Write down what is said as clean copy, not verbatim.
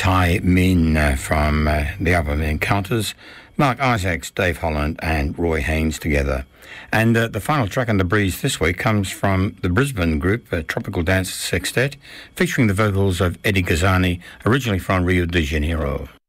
Thai Min from the album Encounters, Mark Isaacs, Dave Holland and Roy Haynes together. And the final track on The Breeze this week comes from the Brisbane group, Tropical Dance Sextet, featuring the vocals of Eddie Kazani, originally from Rio de Janeiro.